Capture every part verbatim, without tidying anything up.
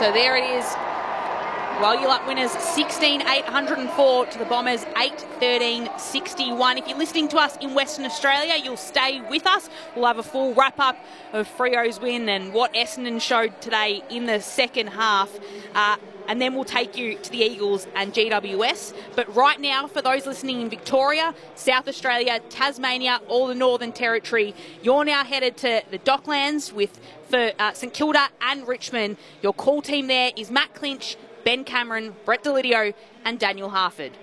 So there it is. Wyalup winners sixteen eight oh four to the Bombers eight thirteen sixty-one. If you're listening to us in Western Australia, you'll stay with us. We'll have a full wrap-up of Freo's win and what Essendon showed today in the second half. Uh, and then we'll take you to the Eagles and G W S. But right now, for those listening in Victoria, South Australia, Tasmania, all the Northern Territory, you're now headed to the Docklands with for uh, St Kilda and Richmond. Your call team there is Matt Clinch, Ben Cameron, Brett Delidio and Daniel Harford.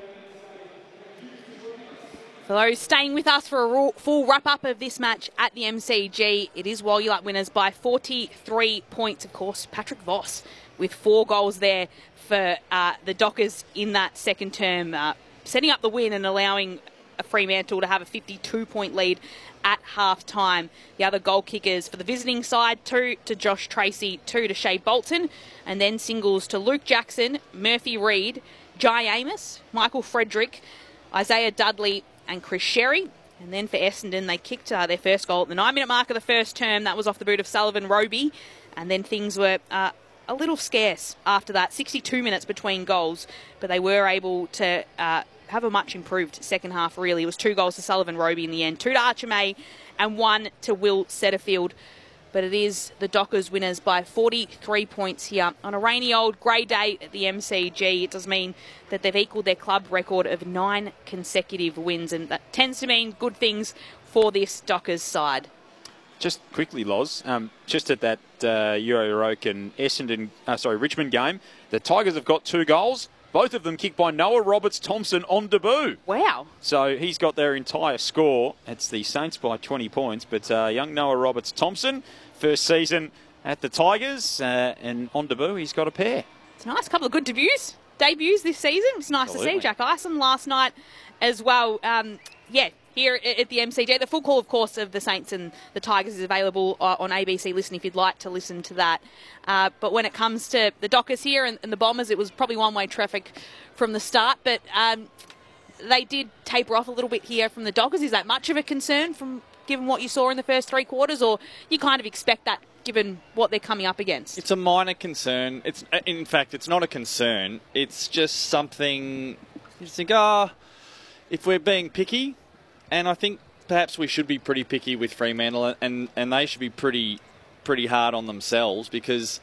For those staying with us for a full wrap-up of this match at the M C G, it is Wyalup winners by forty-three points. Of course, Patrick Voss with four goals there for uh, the Dockers in that second term, uh, setting up the win and allowing Fremantle to have a fifty-two point lead at half-time. The other goal kickers for the visiting side, two to Josh Tracy, two to Shea Bolton, and then singles to Luke Jackson, Murphy Reid, Jai Amos, Michael Frederick, Isaiah Dudley and Chris Sherry. And then for Essendon, they kicked uh, their first goal at the nine-minute mark of the first term. That was off the boot of Sullivan Roby. And then things were uh, a little scarce after that. sixty-two minutes between goals, but they were able to Uh, have a much improved second half, really. It was two goals to Sullivan Roby in the end, two to Archer May and one to Will Setterfield. But it is the Dockers winners by forty-three points here on a rainy old grey day at the M C G. It does mean that they've equalled their club record of nine consecutive wins, and that tends to mean good things for this Dockers side. Just quickly, Loz, um, just at that uh, Euro and Essendon, uh, sorry, Richmond game, the Tigers have got two goals. Both of them kicked by Noah Roberts-Thompson on debut. Wow. So he's got their entire score. It's the Saints by twenty points. But uh, young Noah Roberts-Thompson, first season at the Tigers, uh, and on debut, he's got a pair. It's a nice couple of good debuts, debuts this season. It's nice Absolutely. to see Jack Ison last night as well. Um, yeah, here at the M C G. The full call, of course, of the Saints and the Tigers is available on A B C Listen if you'd like to listen to that. Uh, but when it comes to the Dockers here and, and the Bombers, it was probably one-way traffic from the start. But um, they did taper off a little bit here from the Dockers. Is that much of a concern from given what you saw in the first three quarters, or you kind of expect that given what they're coming up against? It's a minor concern. It's in fact, it's not a concern. It's just something you just think, ah, oh, if we're being picky. And I think perhaps we should be pretty picky with Fremantle, and, and they should be pretty pretty hard on themselves, because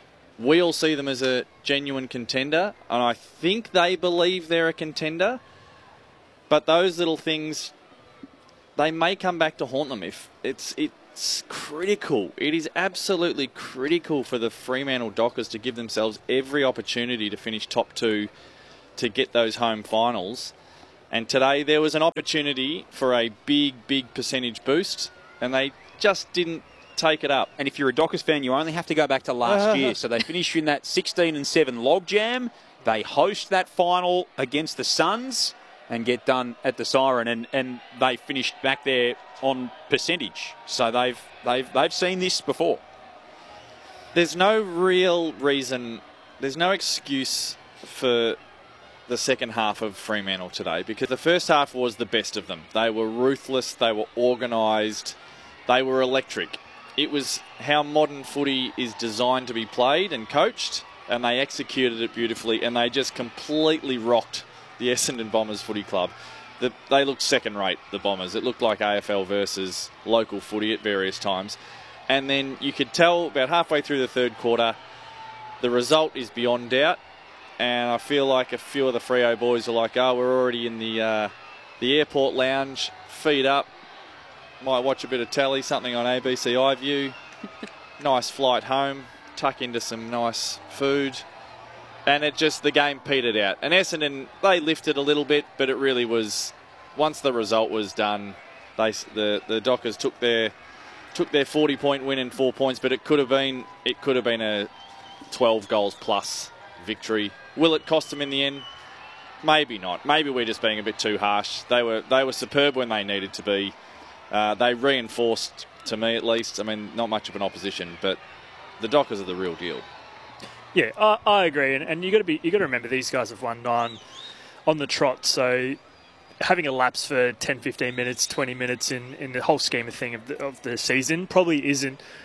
we all see them as a genuine contender, and I think they believe they're a contender. But those little things, they may come back to haunt them. If it's it's critical. It is absolutely critical for the Fremantle Dockers to give themselves every opportunity to finish top two to get those home finals. And today there was an opportunity for a big, big percentage boost, and they just didn't take it up. And if you're a Dockers fan, you only have to go back to last year. So they finished in that sixteen and seven logjam. They host that final against the Suns and get done at the Siren, and, and they finished back there on percentage. So they've they've they've seen this before. There's no real reason, there's no excuse for the second half of Fremantle today, because the first half was the best of them. They were ruthless, they were organised, they were electric. It was how modern footy is designed to be played and coached, and they executed it beautifully, and they just completely rocked the Essendon Bombers Footy Club. The, they looked second-rate, the Bombers. It looked like A F L versus local footy at various times. And then you could tell about halfway through the third quarter, the result is beyond doubt. And I feel like a few of the Freo boys are like, oh, we're already in the uh, the airport lounge, feet up, might watch a bit of telly, something on A B C iView, nice flight home, tuck into some nice food. And it just, the game petered out. And Essendon, they lifted a little bit, but it really was, once the result was done, they the, the Dockers took their took their forty point win in four points, but it could have been it could have been a twelve goals plus victory. Will it cost them in the end? Maybe not. Maybe we're just being a bit too harsh. They were they were superb when they needed to be. Uh, they reinforced, to me at least, I mean, not much of an opposition, but the Dockers are the real deal. Yeah, I, I agree, and, and you got to be you got to remember these guys have won nine on the trot, so having a lapse for ten, fifteen minutes, twenty minutes in, in the whole scheme of thing of the, of the season probably isn't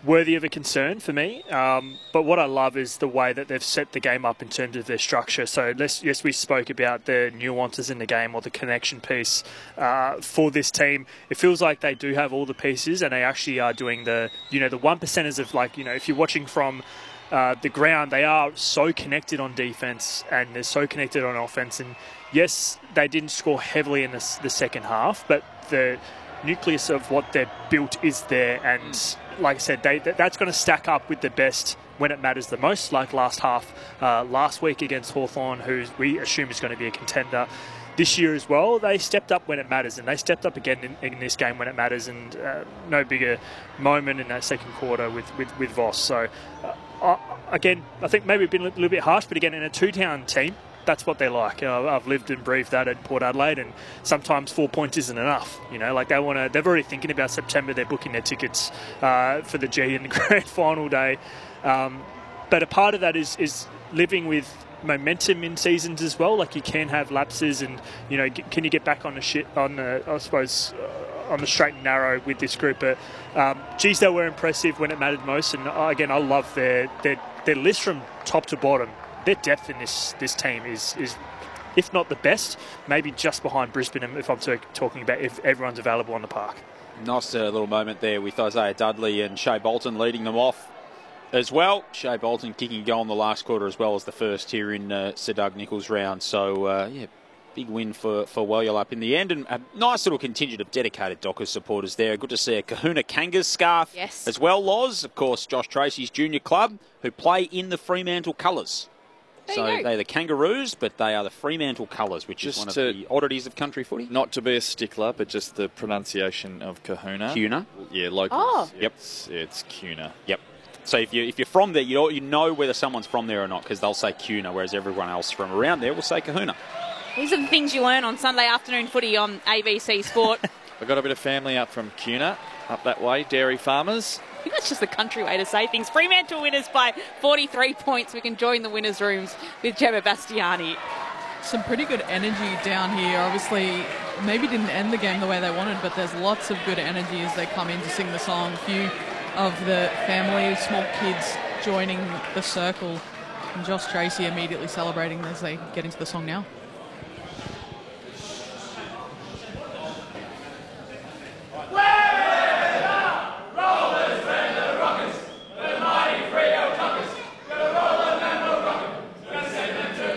worthy of a concern for me. Um, but what I love is the way that they've set the game up in terms of their structure. So let's, yes, we spoke about the nuances in the game or the connection piece uh, for this team. It feels like they do have all the pieces, and they actually are doing the, you know, the one percenters of, like, you know, if you're watching from uh, the ground, they are so connected on defense and they're so connected on offense. And yes, they didn't score heavily in the, the second half, but the nucleus of what they're built is there, and like I said, they, that's going to stack up with the best when it matters the most, like last half, uh, last week against Hawthorn, who we assume is going to be a contender. This year as well, they stepped up when it matters, and they stepped up again in, in this game when it matters, and uh, no bigger moment in that second quarter with, with, with Voss. So, uh, uh, again, I think maybe been a little bit harsh, but again, in a two-town team, that's what they're like. You know, I've lived and breathed that at Port Adelaide, and sometimes four points isn't enough. You know, like they want to. They're already thinking about September. They're booking their tickets uh, for the G and the grand final day. Um, but a part of that is is living with momentum in seasons as well. Like you can have lapses, and you know, can you get back on the shit on the, I suppose, uh, on the straight and narrow with this group? But um, geez, they were impressive when it mattered most. And uh, again, I love their their their list from top to bottom. Their depth in this this team is, is, if not the best, maybe just behind Brisbane, if I'm talking about if everyone's available on the park. Nice uh, little moment there with Isaiah Dudley and Shea Bolton leading them off as well. Shea Bolton kicking a goal in the last quarter as well as the first here in uh, Sir Doug Nicholls' round. So, uh, yeah, big win for, for Wellyalup in the end. And a nice little contingent of dedicated Dockers supporters there. Good to see a Kahuna Kangas scarf yes. as well, Loz. Of course, Josh Tracy's junior club, who play in the Fremantle colours. There So they're the Kangaroos, but they are the Fremantle colours, which Just is one of to- the oddities of country footy. Not to be a stickler, but just the pronunciation of Kahuna. Cuna. Yeah, locals. Oh. Yep. It's, it's Cuna. Yep. So if you if you're from there, you know, you know whether someone's from there or not, because they'll say Cuna, whereas everyone else from around there will say Kahuna. These are the things you learn on Sunday afternoon footy on A B C Sport. I've got a bit of family up from Cuna, up that way, dairy farmers. I think that's just the country way to say things. Fremantle winners by forty-three points. We can join the winners' rooms with Gemma Bastiani. Some pretty good energy down here. Obviously, maybe didn't end the game the way they wanted, but there's lots of good energy as they come in to sing the song. A few of the family, small kids joining the circle. And Josh Tracy immediately celebrating as they get into the song now.